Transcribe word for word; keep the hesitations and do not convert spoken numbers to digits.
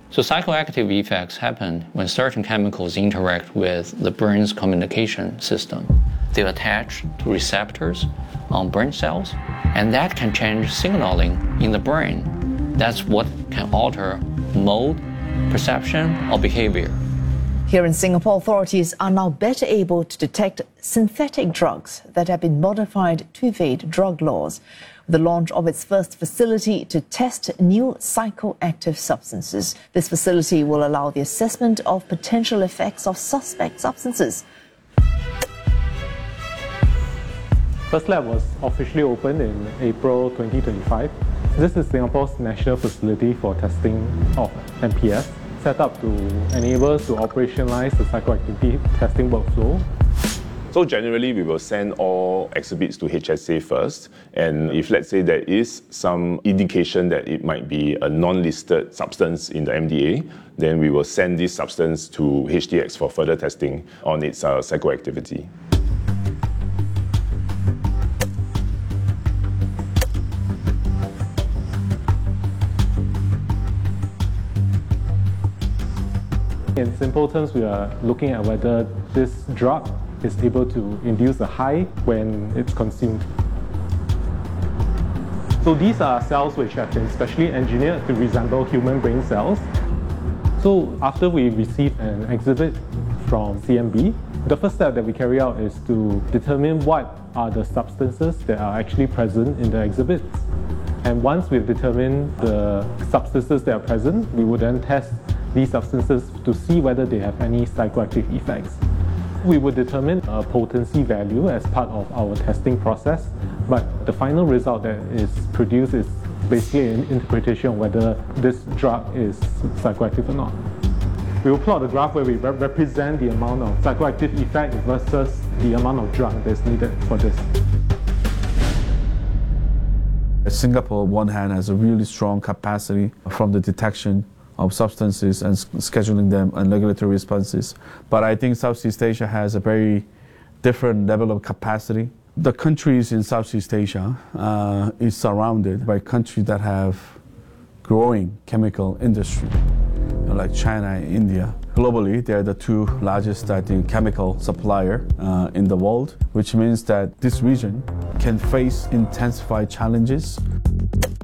So psychoactive effects happen when certain chemicals interact with the brain's communication system. They attach to receptors on brain cells, and that can change signaling in the brain. That's what can alter mood, perception, or behavior. Here in Singapore, authorities are now better able to detect synthetic drugs that have been modified to evade drug laws. The launch of its first facility to test new psychoactive substances. This facility will allow the assessment of potential effects of suspect substances. First lab was officially opened in April twenty twenty-five. This is Singapore's national facility for testing of M P S, set up to enable us to operationalize the psychoactivity testing workflow. So generally, we will send all exhibits to H S A first, and if let's say there is some indication that it might be a non-listed substance in the M D A, then we will send this substance to H D X for further testing on its uh, psychoactivity. In simple terms, we are looking at whether this drug is able to induce a high when it's consumed. So these are cells which have been specially engineered to resemble human brain cells. So after we receive an exhibit from C M B, the first step that we carry out is to determine what are the substances that are actually present in the exhibits. And once we've determined the substances that are present, we would then test these substances to see whether they have any psychoactive effects. We would determine a potency value as part of our testing process, but the final result that is produced is basically an interpretation of whether this drug is psychoactive or not. We will plot a graph where we re represent the amount of psychoactive effect versus the amount of drug that's needed for this. Singapore, on one hand, has a really strong capacity from the detection of substances and scheduling them and regulatory responses. But I think Southeast Asia has a very different level of capacity. The countries in Southeast Asia uh, is surrounded by countries that have growing chemical industry, you know, like China and India. Globally, they are the two largest, I think, chemical supplier uh, in the world, which means that this region can face intensified challenges.